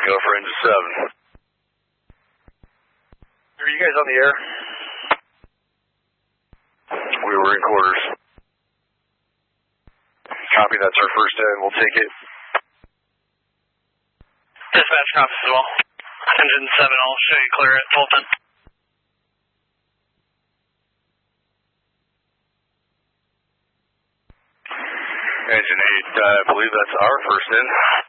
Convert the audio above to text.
Go for engine 7. Are you guys on the air? We were in quarters. Copy, that's our first in. We'll take it. Dispatch copies as well. Engine 7, I'll show you clear at Fulton. Engine 8, I believe that's our first in.